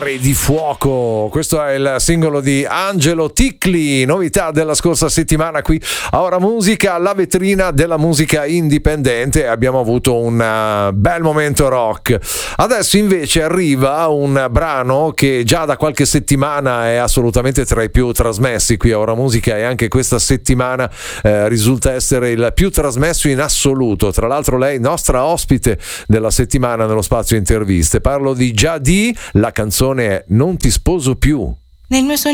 Cuori di fuoco, questo è il singolo di Angelo Ticli, novità della scorsa settimana qui a Ora Musica, la vetrina della musica indipendente. Abbiamo avuto un bel momento rock. Adesso invece arriva un brano che già da qualche settimana è assolutamente tra i più trasmessi qui a Ora Musica, e anche questa settimana risulta essere il più trasmesso in assoluto. Tra l'altro lei nostra ospite della settimana nello spazio interviste. Parlo di Già Dì, la canzone è Non ti sposo più. Nel mio sogno